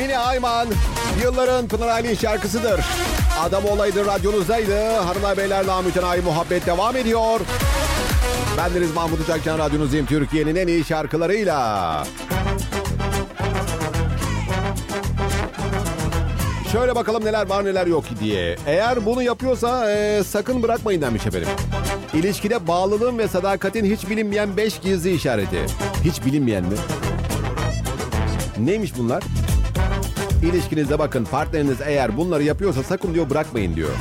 Mine Ayman yılların Pınar Aylin şarkısıdır. Adam olaydı radyonuzdaydı. Hanımlar beyler namütenayi muhabbet devam ediyor. Bendeniz Mahmut Uçakcan, radyonuzdayım Türkiye'nin en iyi şarkılarıyla. Şöyle bakalım neler var neler yok diye. Eğer bunu yapıyorsa sakın bırakmayın demiş efendim. İlişkide bağlılığın ve sadakatin hiç bilinmeyen 5 gizli işareti. Hiç bilinmeyen mi? Neymiş bunlar? İlişkinizde bakın, partneriniz eğer bunları yapıyorsa sakın diyor bırakmayın diyor.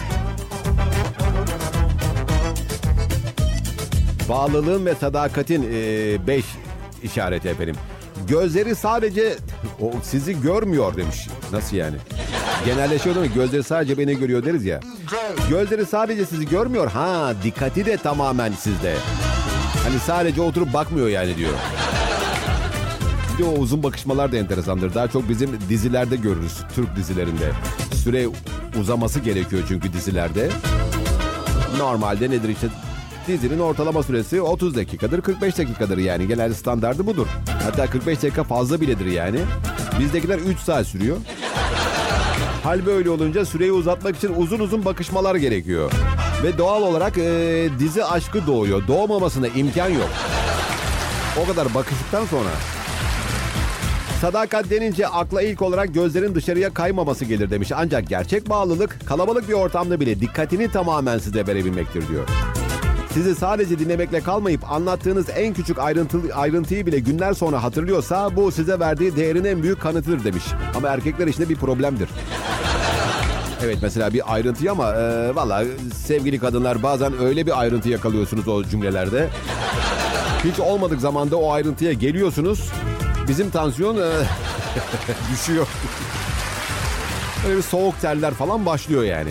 Bağlılığın ve sadakatin 5 işareti efendim. Gözleri sadece o sizi görmüyor demiş. Nasıl yani? Genelleşiyor değil mi? Gözleri sadece beni görüyor deriz ya. Gözleri sadece sizi görmüyor. Ha, dikkati de tamamen sizde. Hani sadece oturup bakmıyor yani diyor. Bir de o uzun bakışmalar da enteresandır. Daha çok bizim dizilerde görürüz. Türk dizilerinde. Süre uzaması gerekiyor çünkü dizilerde. Normalde nedir işte? Dizinin ortalama süresi 30 dakikadır, 45 dakikadır yani. Genelde standardı budur. Hatta 45 dakika fazla biledir yani. Bizdekiler 3 saat sürüyor. Hal böyle olunca süreyi uzatmak için uzun uzun bakışmalar gerekiyor. Ve doğal olarak dizi aşkı doğuyor. Doğmamasına imkan yok. O kadar bakıştıktan sonra. Sadakat denince akla ilk olarak gözlerin dışarıya kaymaması gelir demiş. Ancak gerçek bağlılık kalabalık bir ortamda bile dikkatini tamamen size verebilmektir diyor. Sizi sadece dinlemekle kalmayıp anlattığınız en küçük ayrıntıyı bile günler sonra hatırlıyorsa bu size verdiği değerin en büyük kanıtıdır demiş. Ama erkekler içinde bir problemdir. Evet, mesela bir ayrıntı ama valla sevgili kadınlar bazen öyle bir ayrıntı yakalıyorsunuz o cümlelerde. Hiç olmadık zamanda o ayrıntıya geliyorsunuz. Bizim tansiyon düşüyor. Böyle bir soğuk terler falan başlıyor yani.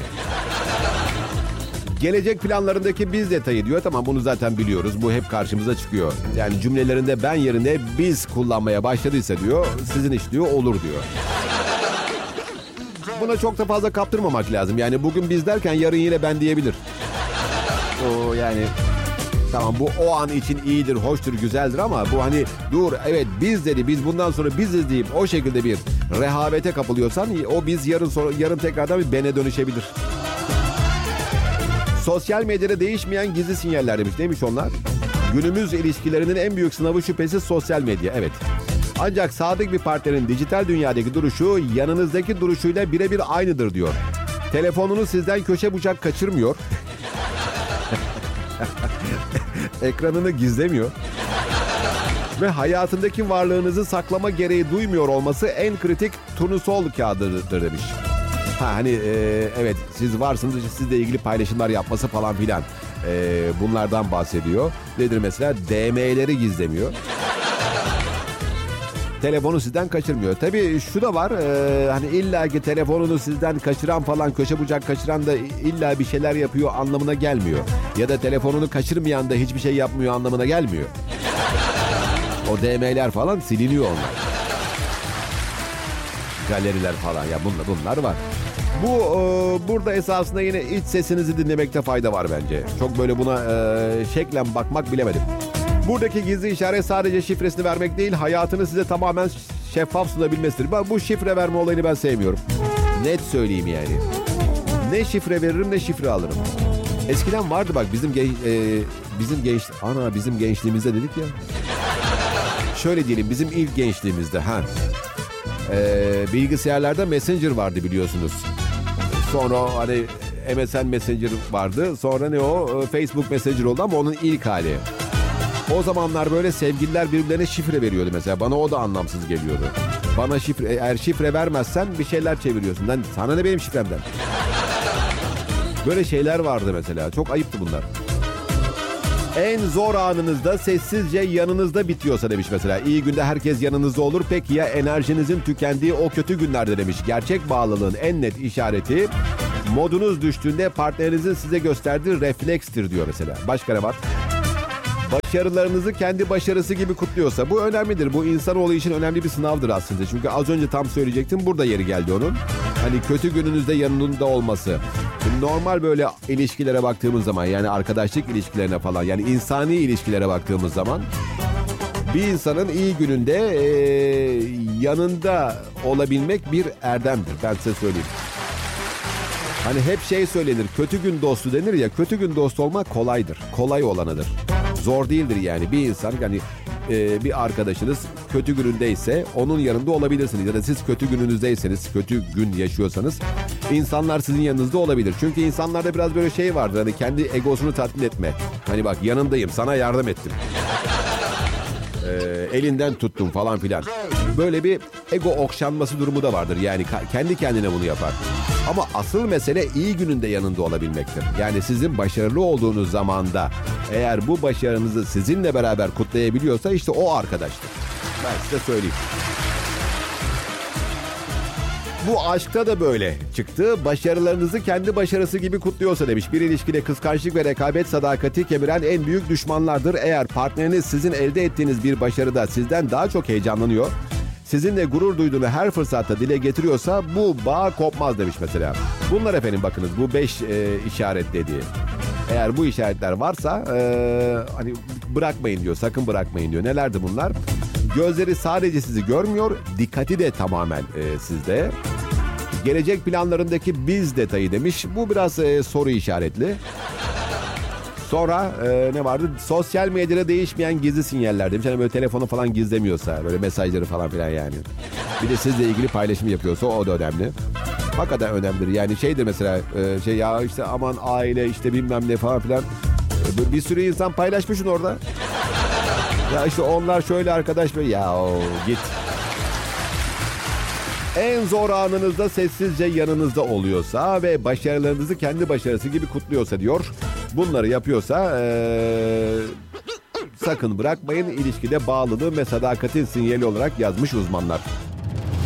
Gelecek planlarındaki biz detayı diyor. Tamam, bunu zaten biliyoruz. Bu hep karşımıza çıkıyor. Yani cümlelerinde ben yerine biz kullanmaya başladıysa diyor, sizin iş diyor olur diyor. Buna çok da fazla kaptırmamak lazım. Yani bugün biz derken yarın yine ben diyebilir. O yani tamam, bu o an için iyidir, hoştur, güzeldir ama bu hani dur evet biz dedi, biz bundan sonra biziz deyip o şekilde bir rehavete kapılıyorsan o biz yarın tekrardan bir bene dönüşebilir. Sosyal medyada değişmeyen gizli sinyaller demiş. Neymiş onlar? Günümüz ilişkilerinin en büyük sınavı şüphesiz sosyal medya. Evet. Ancak sadık bir partnerin dijital dünyadaki duruşu yanınızdaki duruşuyla birebir aynıdır diyor. Telefonunu sizden köşe bucak kaçırmıyor. Ekranını gizlemiyor. Ve hayatındaki varlığınızı saklama gereği duymuyor olması en kritik turnusol kağıdıdır demiş. Hani evet siz varsınız, sizle ilgili paylaşımlar yapması falan filan. Bunlardan bahsediyor. Nedir mesela? DM'leri gizlemiyor. Telefonu sizden kaçırmıyor. Tabii şu da var. Hani illaki telefonunu sizden kaçıran falan, köşe bucak kaçıran da illa bir şeyler yapıyor anlamına gelmiyor. Ya da telefonunu kaçırmayan da hiçbir şey yapmıyor anlamına gelmiyor. O DM'ler falan siliniyor onlar. Galeriler falan ya bunlar var. Burada esasında yine iç sesinizi dinlemekte fayda var bence. Çok böyle buna şeklen bakmak bilemedim. Buradaki gizli işaret sadece şifresini vermek değil, hayatını size tamamen şeffaf sunabilmesidir. Ben bu şifre verme olayını ben sevmiyorum. Net söyleyeyim yani. Ne şifre veririm ne şifre alırım. Eskiden vardı bak bizim gençliğimizde dedik ya. Şöyle diyelim, bizim ilk gençliğimizde bilgisayarlarda Messenger vardı biliyorsunuz. Sonra hani MSN Messenger vardı. Sonra Facebook Messenger oldu ama onun ilk hali. O zamanlar böyle sevgililer birbirlerine şifre veriyordu mesela. Bana o da anlamsız geliyordu. Bana eğer şifre vermezsen bir şeyler çeviriyorsun. Lan sana ne benim şifremden? Böyle şeyler vardı mesela. Çok ayıptı bunlar. En zor anınızda sessizce yanınızda bitiyorsa demiş mesela. İyi günde herkes yanınızda olur. Peki ya enerjinizin tükendiği o kötü günlerde demiş. Gerçek bağlılığın en net işareti modunuz düştüğünde partnerinizin size gösterdiği reflekstir diyor mesela. Başka ne var? Başarılarınızı kendi başarısı gibi kutluyorsa bu önemlidir. Bu insanoğlu için önemli bir sınavdır aslında. Çünkü az önce tam söyleyecektim. Burada yeri geldi onun. Hani kötü gününüzde yanında olması. Normal böyle ilişkilere baktığımız zaman, yani arkadaşlık ilişkilerine falan, yani insani ilişkilere baktığımız zaman Bir insanın iyi gününde yanında olabilmek bir erdemdir. Ben size söyleyeyim. Hani hep şey söylenir, kötü gün dostu denir ya, kötü gün dostu olmak kolaydır. Kolay olanıdır. Zor değildir yani. Bir insan, yani bir arkadaşınız kötü günündeyse onun yanında olabilirsiniz. Ya da siz kötü gününüzdeyseniz, kötü gün yaşıyorsanız insanlar sizin yanınızda olabilir. Çünkü insanlarda biraz böyle şey vardır, hani kendi egosunu tatmin etme. Hani bak, yanındayım, sana yardım ettim. Elinden tuttum falan filan. Böyle bir ego okşanması durumu da vardır. Yani kendi kendine bunu yapar. Ama asıl mesele iyi gününde yanında olabilmektir. Yani sizin başarılı olduğunuz zamanda eğer bu başarınızı sizinle beraber kutlayabiliyorsa işte o arkadaştır. Ben size söyleyeyim. Bu aşkta da böyle çıktı. Başarılarınızı kendi başarısı gibi kutluyorsa demiş. Bir ilişkide kıskançlık ve rekabet sadakati kemiren en büyük düşmanlardır. Eğer partneriniz sizin elde ettiğiniz bir başarıda sizden daha çok heyecanlanıyor, sizinle gurur duyduğunu her fırsatta dile getiriyorsa bu bağ kopmaz demiş mesela. Bunlar efendim, bakınız bu 5 işaret dediği. Eğer bu işaretler varsa hani bırakmayın diyor, sakın bırakmayın diyor. Nelerdi bunlar? Gözleri sadece sizi görmüyor, dikkati de tamamen sizde. Gelecek planlarındaki biz detayı demiş. Bu biraz soru işaretli. Sonra ne vardı? Sosyal medyada değişmeyen gizli sinyaller demiş. Hani böyle telefonu falan gizlemiyorsa, böyle mesajları falan filan yani. Bir de sizle ilgili paylaşım yapıyorsa o da önemli. Hakikaten önemlidir. Yani şeydir mesela, şey ya işte aman aile işte bilmem ne falan filan. Bir sürü insan paylaşmışsın orada. Ya işte onlar şöyle arkadaş böyle, ya git. En zor anınızda sessizce yanınızda oluyorsa ve başarılarınızı kendi başarısı gibi kutluyorsa diyor. Bunları yapıyorsa sakın bırakmayın. İlişkide bağlılığın ve sadakatin sinyali olarak yazmış uzmanlar.